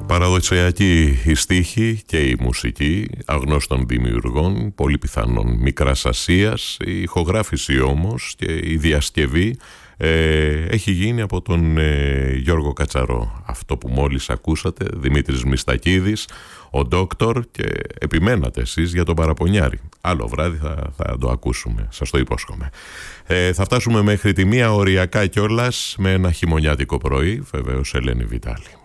Παραδοσιακή η στίχη και η μουσική αγνώστων δημιουργών, πολύ πιθανόν μικράς Ασίας. Η ηχογράφηση όμως και η διασκευή έχει γίνει από τον Γιώργο Κατσαρό. Αυτό που μόλις ακούσατε, Δημήτρης Μιστακίδης, ο Ντόκτορ, και επιμένατε εσείς για τον Παραπονιάρη. Άλλο βράδυ θα το ακούσουμε, σας το υπόσχομαι. Θα φτάσουμε μέχρι τη 1 οριακά κιόλας με ένα χειμωνιάτικο πρωί, βεβαίως Ελένη Βιτάλη.